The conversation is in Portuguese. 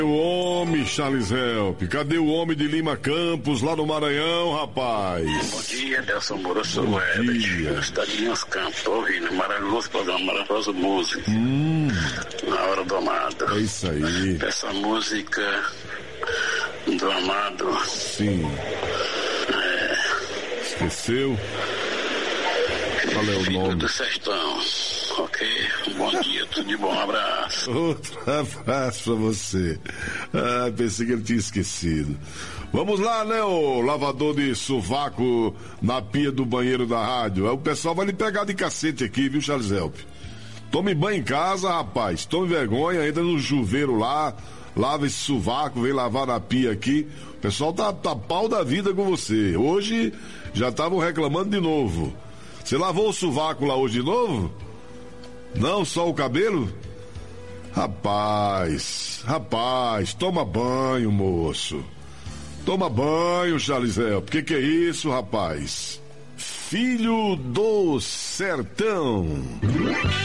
O homem, Charles Help. Cadê o homem de Lima Campos, lá no Maranhão, rapaz? Bom dia, Delson Moura, sou o Herbert. Estadinho aos Campos, tô ouvindo. Maravilhoso programa, maravilhosa música. Na hora do amado. É isso aí. Essa música do amado. Sim. Esqueceu? Qual é o Filho nome? do Sertão. Ok, bom dia, tudo de bom, um abraço. Outro abraço pra você. Pensei que ele tinha esquecido. Vamos lá, né, o lavador de sovaco na pia do banheiro da rádio. O pessoal vai lhe pegar de cacete aqui, viu, Charles Help? Tome banho em casa, rapaz. Tome vergonha, entra no chuveiro lá, lava esse sovaco, vem lavar na pia aqui. O pessoal tá pau da vida com você. Hoje já estavam reclamando de novo. Você lavou o sovaco lá hoje de novo? Não, só o cabelo? Rapaz, toma banho, moço. Toma banho, Charles Help. Que é isso, rapaz? Filho do Sertão.